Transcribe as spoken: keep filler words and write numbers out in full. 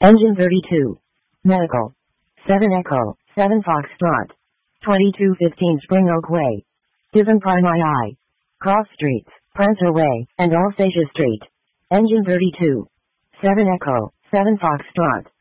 Engine thirty-two. Medical. seven Echo, seven Foxtrot. twenty-two fifteen Spring Oak Way. Divon Prime two. Cross Streets, Prancer Way, and Alsatia Street. Engine thirty-two. seven Echo, seven Foxtrot.